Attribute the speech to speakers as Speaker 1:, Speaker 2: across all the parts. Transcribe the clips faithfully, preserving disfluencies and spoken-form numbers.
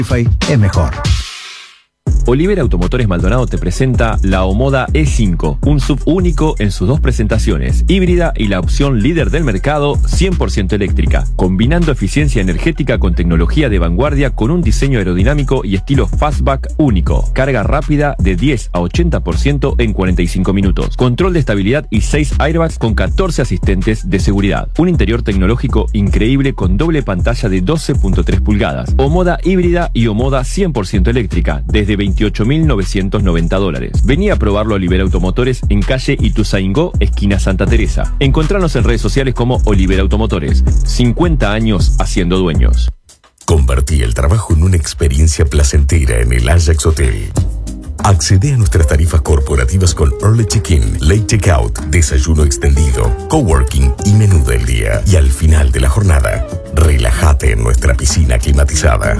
Speaker 1: es mejor.
Speaker 2: Olivera Automotores Maldonado te presenta la Omoda E cinco, un S U V único en sus dos presentaciones, híbrida y la opción líder del mercado cien por ciento eléctrica, combinando eficiencia energética con tecnología de vanguardia con un diseño aerodinámico y estilo fastback único, carga rápida de diez a ochenta por ciento en cuarenta y cinco minutos, control de estabilidad y seis airbags con catorce asistentes de seguridad, un interior tecnológico increíble con doble pantalla de doce punto tres pulgadas, Omoda híbrida y Omoda cien por ciento eléctrica, desde veintiocho mil novecientos noventa dólares. Vení a probarlo a Olivera Automotores en calle Ituzaingó, esquina Santa Teresa. Encontranos en redes sociales como Olivera Automotores. cincuenta años haciendo dueños.
Speaker 3: Convertí el trabajo en una experiencia placentera en el Ajax Hotel. Accede a nuestras tarifas corporativas con Early Check-in, Late Checkout, desayuno extendido, coworking y menú del día. Y al final de la jornada, relájate en nuestra piscina climatizada.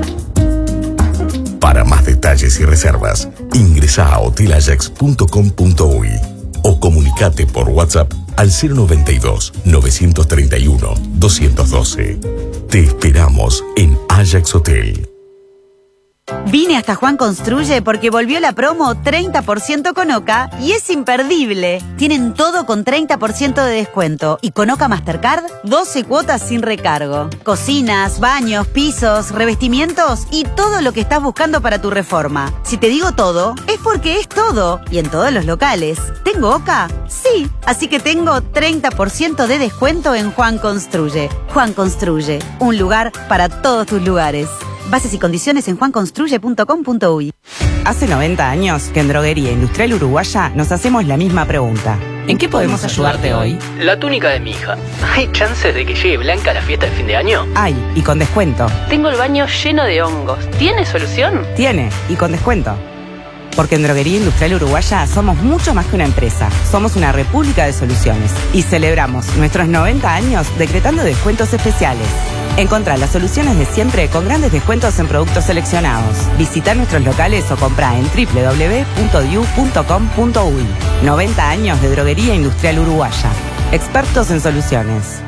Speaker 3: Para más detalles y reservas, ingresa a hotel ajax punto com punto uy o comunicate por WhatsApp al cero noventa y dos, novecientos treinta y uno, doscientos doce. Te esperamos en Ajax Hotel.
Speaker 4: Vine hasta Juan Construye porque volvió la promo treinta por ciento con Oca y es imperdible. Tienen todo con treinta por ciento de descuento y con Oca Mastercard doce cuotas sin recargo. Cocinas, baños, pisos, revestimientos y todo lo que estás buscando para tu reforma. Si te digo todo, es porque es todo y en todos los locales. ¿Tengo Oca? Sí, así que tengo treinta por ciento de descuento en Juan Construye. Juan Construye, un lugar para todos tus lugares. Bases y condiciones en juan construye punto com punto uy.
Speaker 5: Hace noventa años que en Droguería Industrial Uruguaya nos hacemos la misma pregunta. ¿En qué podemos ayudarte hoy?
Speaker 6: La túnica de mi hija. ¿Hay chances de que llegue blanca a la fiesta de fin de año?
Speaker 5: Hay, y con descuento.
Speaker 6: Tengo el baño lleno de hongos. ¿Tiene solución?
Speaker 5: Tiene, y con descuento. Porque en Droguería Industrial Uruguaya somos mucho más que una empresa. Somos una república de soluciones. Y celebramos nuestros noventa años decretando descuentos especiales. Encontrá las soluciones de siempre con grandes descuentos en productos seleccionados. Visita nuestros locales o comprá en doble u doble u doble u punto diu punto com punto uy. noventa años de Droguería Industrial Uruguaya. Expertos en soluciones.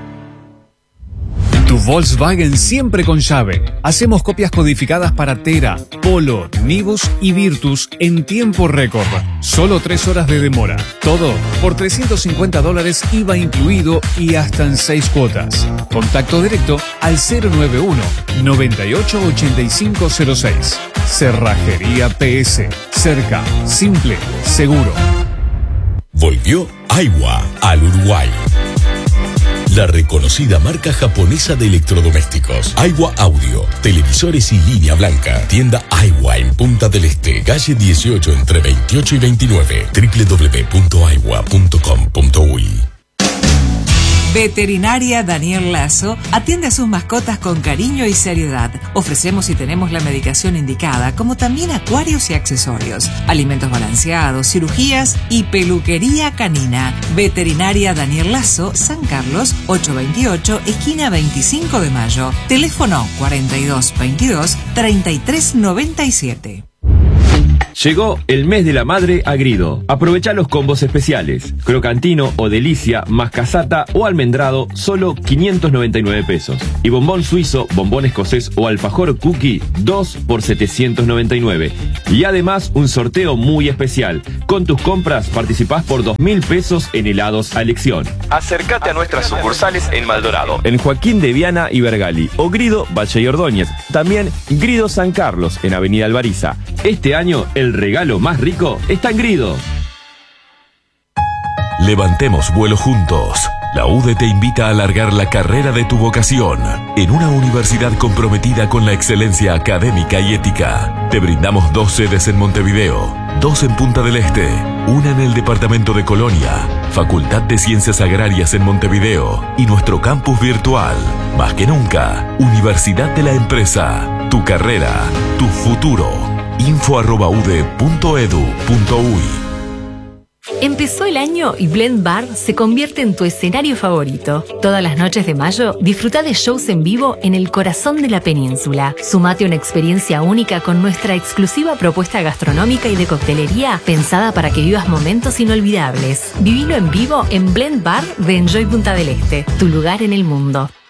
Speaker 7: Tu Volkswagen siempre con llave. Hacemos copias codificadas para Tera, Polo, Nivus y Virtus en tiempo récord. Solo tres horas de demora. Todo por trescientos cincuenta dólares I V A incluido y hasta en seis cuotas. Contacto directo al cero nueve uno, noventa y ocho, ochenta y cinco cero seis. Cerrajería P S. Cerca, simple, seguro.
Speaker 3: Volvió Aiwa al Uruguay. La reconocida marca japonesa de electrodomésticos. Aiwa Audio, televisores y línea blanca. Tienda Aiwa en Punta del Este, calle dieciocho entre veintiocho y veintinueve. doble u doble u doble u punto aiwa punto com punto uy.
Speaker 8: Veterinaria Daniel Lazo atiende a sus mascotas con cariño y seriedad. Ofrecemos y tenemos la medicación indicada, como también acuarios y accesorios, alimentos balanceados, cirugías y peluquería canina. Veterinaria Daniel Lazo, San Carlos, ochocientos veintiocho, esquina veinticinco de mayo. Teléfono cuarenta y dos veintidós, treinta y tres noventa y siete.
Speaker 2: Llegó el mes de la madre a Grido. Aprovecha los combos especiales. Crocantino o delicia, más casata o almendrado, solo quinientos noventa y nueve pesos. Y bombón suizo, bombón escocés o alfajor cookie, dos por setecientos noventa y nueve. Y además un sorteo muy especial. Con tus compras participás por dos mil pesos en helados a elección. Acércate a nuestras sucursales en Maldonado, en Joaquín de Viana y Bergali, o Grido, Valle y Ordóñez. También Grido San Carlos, en Avenida Alvariza. Este año, el regalo más rico está en Grido.
Speaker 3: Levantemos vuelo juntos. La U D E te invita a alargar la carrera de tu vocación en una universidad comprometida con la excelencia académica y ética. Te brindamos dos sedes en Montevideo, dos en Punta del Este, una en el departamento de Colonia, Facultad de Ciencias Agrarias en Montevideo y nuestro campus virtual. Más que nunca, Universidad de la Empresa. Tu carrera, tu futuro. info arroba ude punto edu punto uy.
Speaker 9: Empezó el año y Blend Bar se convierte en tu escenario favorito. Todas las noches de mayo, disfruta de shows en vivo en el corazón de la península. Sumate a una experiencia única con nuestra exclusiva propuesta gastronómica y de coctelería pensada para que vivas momentos inolvidables. Vivilo en vivo en Blend Bar de Enjoy Punta del Este, tu lugar en el mundo.